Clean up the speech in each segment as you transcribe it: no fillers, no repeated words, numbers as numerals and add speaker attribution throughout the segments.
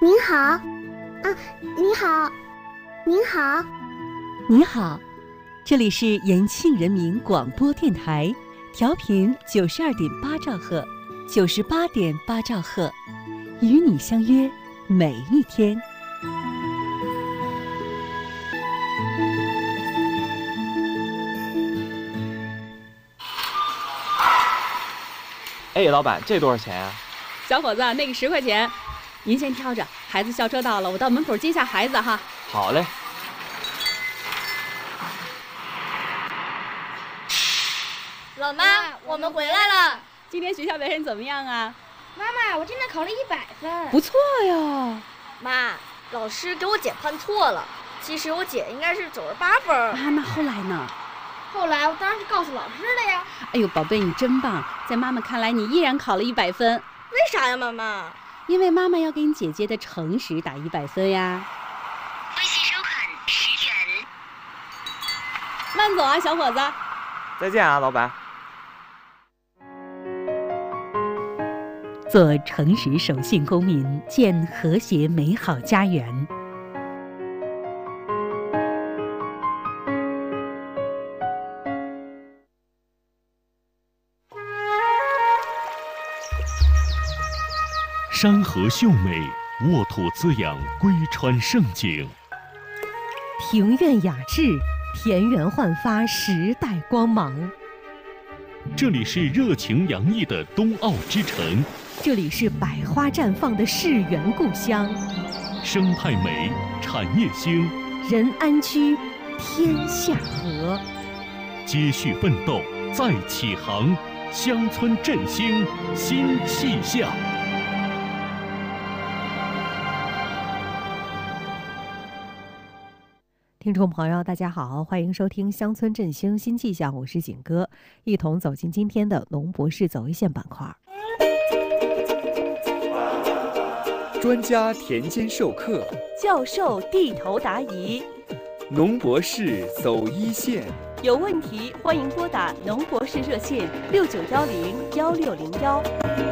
Speaker 1: 您好，啊，你好，您好，
Speaker 2: 你好，这里是延庆人民广播电台，调频92.8兆赫，98.8兆赫，与你相约每一天。
Speaker 3: 哎，老板，这多少钱啊？
Speaker 4: 小伙子，那个10块钱，您先挑着。孩子校车到了，我到门口接下孩子哈。
Speaker 3: 好嘞。
Speaker 5: 老妈，我们回来了。
Speaker 4: 今天学校表现怎么样啊？
Speaker 5: 妈妈，我真的考了100分。
Speaker 4: 不错哟。
Speaker 5: 妈，老师给我姐判错了，其实我姐应该是98分。
Speaker 4: 啊，那后来呢？
Speaker 5: 后来我当然是告诉老师了呀。
Speaker 4: 哎呦，宝贝，你真棒！在妈妈看来，你依然考了100分。
Speaker 5: 为啥呀，妈妈？
Speaker 4: 因为妈妈要给你姐姐的诚实打100分呀。
Speaker 6: 微信收款10元。
Speaker 4: 慢走啊，小伙子。
Speaker 3: 再见啊，老板。
Speaker 2: 做诚实守信公民，建和谐美好家园。
Speaker 7: 山河秀美，沃土滋养，归川盛景；
Speaker 8: 庭院雅致，田园焕发时代光芒。
Speaker 7: 这里是热情洋溢的冬奥之城，
Speaker 8: 这里是百花绽放的世园故乡。
Speaker 7: 生态美，产业兴，
Speaker 8: 人安居，天下和。
Speaker 7: 接续奋斗，再起航，乡村振兴新气象。
Speaker 8: 听众朋友，大家好，欢迎收听乡村振兴新气象，我是景哥，一同走进今天的农博士走一线板块。
Speaker 9: 专家田间授课，
Speaker 10: 教授地头答疑，
Speaker 9: 农博士走一线。
Speaker 10: 有问题欢迎拨打农博士热线69101601。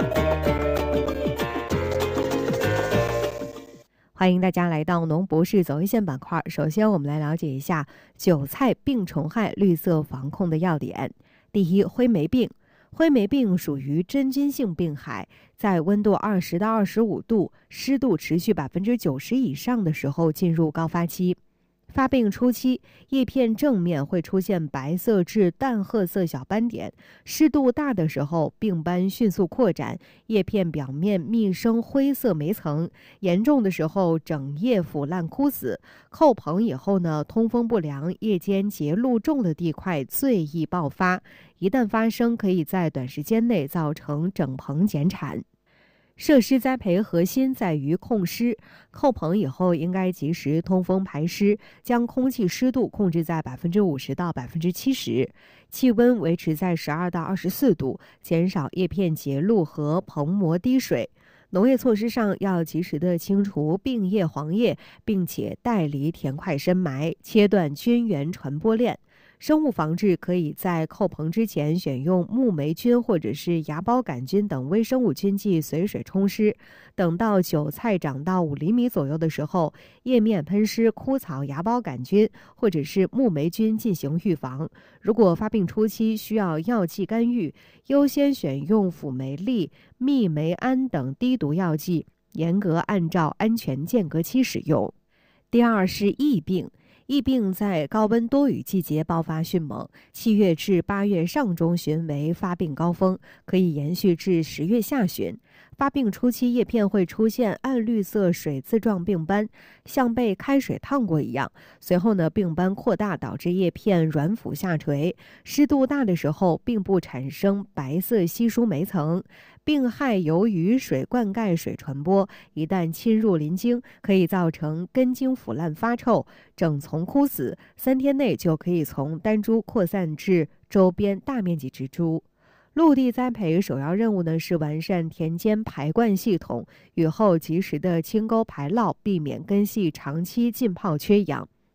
Speaker 8: 欢迎大家来到农博士走一线板块。首先，我们来了解一下韭菜病虫害绿色防控的要点。第一，灰霉病。灰霉病属于真菌性病害，在温度20到25度、湿度持续90%以上的时候进入高发期。发病初期，叶片正面会出现白色至淡褐色小斑点，湿度大的时候，病斑迅速扩展，叶片表面密生灰色霉层，严重的时候整叶腐烂枯死。扣棚以后呢，通风不良、叶间结露重的地块最易爆发，一旦发生，可以在短时间内造成整棚减产。设施栽培核心在于控湿，扣棚以后应该及时通风排湿，将空气湿度控制在50%到70%，气温维持在12到24度，减少叶片结露和棚膜滴水。农业措施上要及时的清除病叶黄叶，并且带离田块深埋，切断菌源传播链。生物防治可以在扣棚之前选用木霉菌或者是芽孢杆菌等微生物菌剂随水冲湿，等到韭菜长到5厘米左右的时候，叶面喷施枯草芽孢杆菌或者是木霉菌进行预防。如果发病初期需要药剂干预，优先选用辅酶利、嘧酶胺等低毒药剂，严格按照安全间隔期使用。第二是疫病。疫病在高温多雨季节爆发迅猛，7月至8月上中旬为发病高峰，可以延续至10月下旬。发病初期，叶片会出现暗绿色水渍状病斑，像被开水烫过一样。随后呢，病斑扩大，导致叶片软腐下垂。湿度大的时候，并不产生白色稀疏霉层。病害由雨水灌溉水传播，一旦侵入鳞茎，可以造成根茎腐烂发臭、整丛枯死，3天内就可以从单株扩散至周边大面积植株。陆地栽培首要任务呢是完善田间排灌系统，雨后及时的清沟排涝，避免根系长期浸泡缺氧。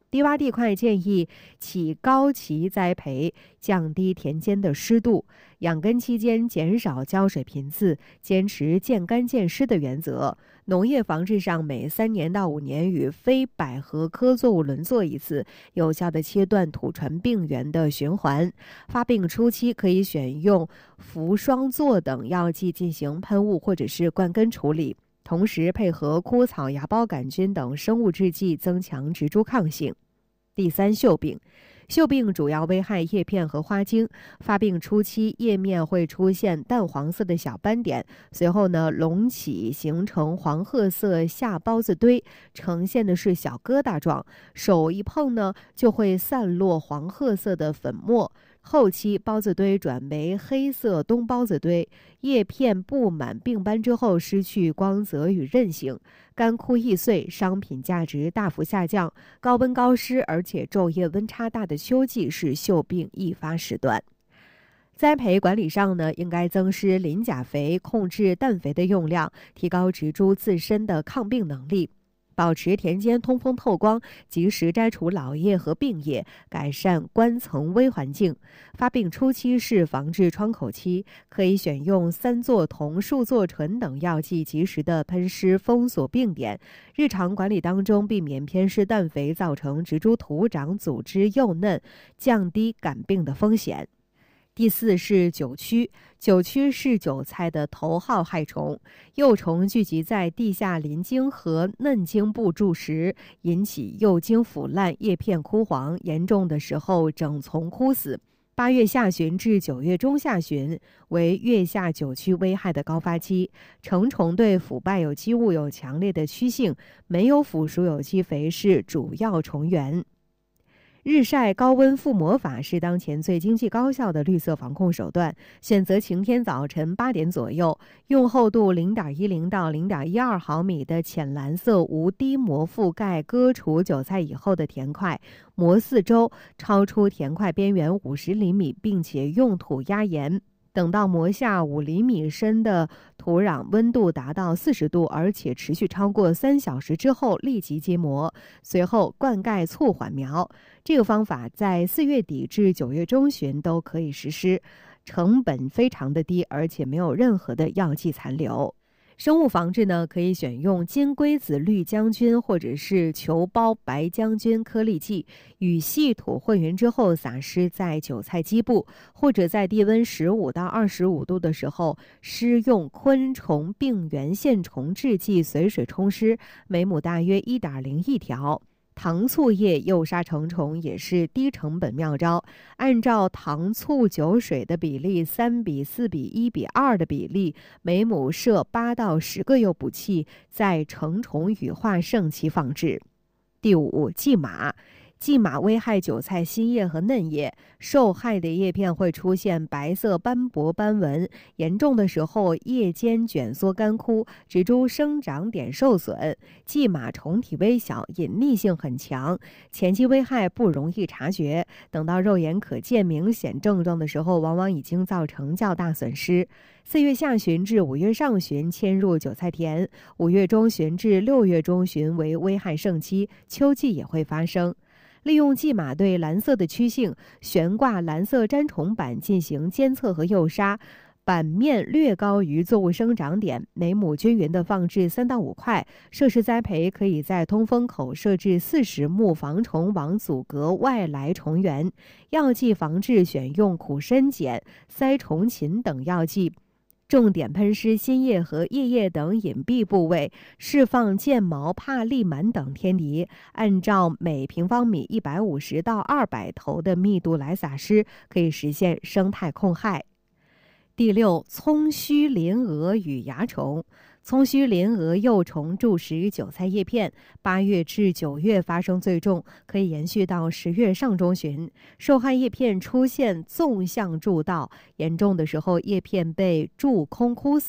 Speaker 8: 低洼地块建议起高畦栽培，降低田间的湿度。养根期间减少浇水频次，坚持见干见湿的原则。农业防治上，每3年到5年与非百合科作物轮作一次，有效地切断土传病源的循环。发病初期可以选用氟霜唑等药剂进行喷雾或者是灌根处理。同时配合枯草芽孢杆菌等生物制剂，增强植株抗性。第3，锈病。锈病主要危害叶片和花茎，发病初期叶面会出现淡黄色的小斑点，随后呢隆起形成黄褐色下孢子堆，呈现的是小疙瘩状，手一碰呢就会散落黄褐色的粉末。后期孢子堆转为黑色冬孢子堆，叶片布满病斑之后失去光泽与韧性，干枯易碎，商品价值大幅下降。高温高湿而且昼夜温差大的秋季是锈病易发时段。栽培管理上呢，应该增施磷钾肥，控制氮肥的用量，提高植株自身的抗病能力。保持田间通风透光，及时摘除老叶和病叶，改善冠层微环境。发病初期是防治窗口期，可以选用3唑酮、树唑醇等药剂，及时的喷施封锁病点。日常管理当中，避免偏施氮肥，造成植株土长组织幼嫩，降低感病的风险。第4是韭蛆。韭蛆是韭菜的头号害虫，幼虫聚集在地下鳞茎和嫩茎部筑食，引起幼茎腐烂、叶片枯黄，严重的时候整丛枯死。8月下旬至9月中下旬为月下韭蛆危害的高发期。成虫对腐败有机物有强烈的趋性，没有腐熟有机肥是主要虫源。日晒高温覆膜法是当前最经济高效的绿色防控手段。选择晴天早晨8点左右，用厚度0.10到0.12毫米的浅蓝色无滴膜覆盖割除韭菜以后的田块，膜4周，超出田块边缘50厘米，并且用土压严。等到膜下5厘米深的土壤温度达到40度，而且持续超过3小时之后，立即揭膜，随后灌溉促缓苗。这个方法在4月底至9月中旬都可以实施，成本非常的低，而且没有任何的药剂残留。生物防治呢，可以选用金龟子绿浆菌或者是球孢白浆菌颗粒剂，与细土混匀之后撒施在韭菜基部，或者在低温15到25度的时候施用昆虫病原线虫制剂随水冲施，每亩大约1.01条。糖醋液诱杀成虫也是低成本妙招，按照糖醋酒水的比例3:4:1:2的比例，每亩设8到10个诱捕器，在成虫羽化盛期放置。第5，蓟马。蓟马危害韭菜新叶和嫩叶，受害的叶片会出现白色斑驳斑纹，严重的时候叶尖卷缩干枯，植株生长点受损。蓟马虫体微小，隐匿性很强，前期危害不容易察觉，等到肉眼可见明显症状的时候，往往已经造成较大损失。4月下旬至5月上旬迁入韭菜田，5月中旬至6月中旬为危害盛期，秋季也会发生。利用蓟马对蓝色的趋性，悬挂蓝色粘虫板进行监测和诱杀，板面略高于作物生长点，每亩均匀的放置3到5块。设施栽培可以在通风口设置40目防虫网，阻隔外来虫源。药剂防治选用苦参碱、塞虫嗪等药剂。重点喷施新叶和叶叶等隐蔽部位，释放剑毛、帕利螨等天敌，按照每平方米150到200头的密度来撒施，可以实现生态控害。第6，葱须鳞蛾与蚜虫。葱须鳞蛾幼虫蛀食韭菜叶片，8月至9月发生最重，可以延续到10月上中旬。受害叶片出现纵向蛀道，严重的时候叶片被蛀空枯死。